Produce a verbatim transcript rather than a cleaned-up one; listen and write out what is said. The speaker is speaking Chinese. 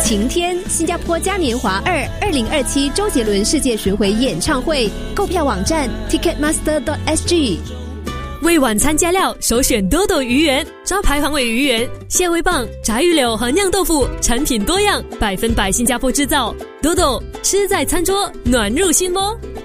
晴天新加坡嘉年华二二零二七周杰伦世界巡回演唱会，购票网站 ticketmaster dot s g。 为晚餐加料，首选多多鱼圆，招牌黄尾鱼圆、蟹味棒、炸鱼柳和酿豆腐，产品多样，百分百新加坡制造。多多吃在餐桌，暖入心窝。